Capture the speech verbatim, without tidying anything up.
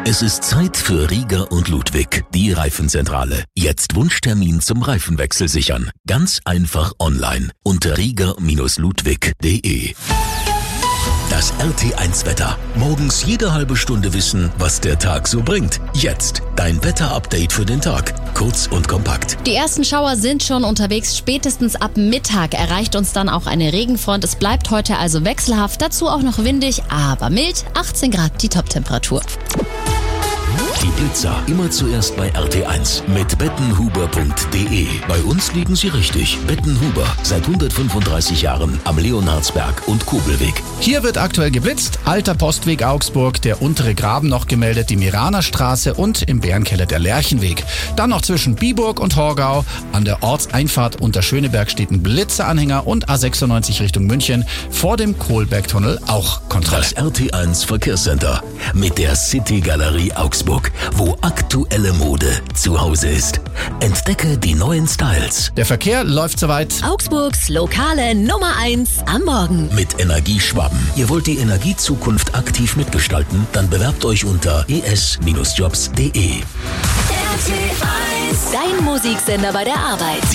Es ist Zeit für Rieger und Ludwig, die Reifenzentrale. Jetzt Wunschtermin zum Reifenwechsel sichern. Ganz einfach online unter rieger Ludwig punkt de. Das R T eins Wetter. Morgens jede halbe Stunde wissen, was der Tag so bringt. Jetzt dein Wetter-Update für den Tag. Kurz und kompakt. Die ersten Schauer sind schon unterwegs. Spätestens ab Mittag erreicht uns dann auch eine Regenfront. Es bleibt heute also wechselhaft. Dazu auch noch windig, aber mild. achtzehn Grad die Toptemperatur. Die Blitzer immer zuerst bei R T eins mit bettenhuber punkt de. Bei uns liegen sie richtig. Bettenhuber, seit hundertfünfunddreißig Jahren am Leonhardsberg und Kobelweg. Hier wird aktuell geblitzt. Alter Postweg Augsburg, der untere Graben noch gemeldet, die Miranerstraße und im Bärenkeller der Lerchenweg. Dann noch zwischen Biburg und Horgau. An der Ortseinfahrt unter Schöneberg steht ein Blitzeranhänger und A sechsundneunzig Richtung München. Vor dem Kohlbergtunnel auch Kontrolle. Das R T eins Verkehrscenter mit der City Galerie Augsburg, wo aktuelle Mode zu Hause ist. Entdecke die neuen Styles. Der Verkehr läuft soweit. Augsburgs lokale Nummer eins am Morgen. Mit Energieschwaben. Ihr wollt die Energiezukunft aktiv mitgestalten? Dann bewerbt euch unter e s Bindestrich jobs punkt de. R T eins, dein Musiksender bei der Arbeit.